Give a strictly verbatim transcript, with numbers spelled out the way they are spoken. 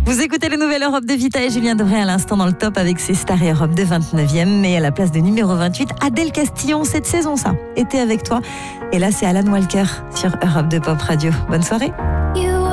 Vous écoutez les nouvelles Europe de Vita et Julien Doré à l'instant dans le top avec ses stars et Europe de vingt-neuvième. Mais à la place de numéro vingt-huit, Adèle Castillon, cette saison ça, était avec toi. Et là, c'est Alan Walker sur Europe de Pop Radio. Bonne soirée.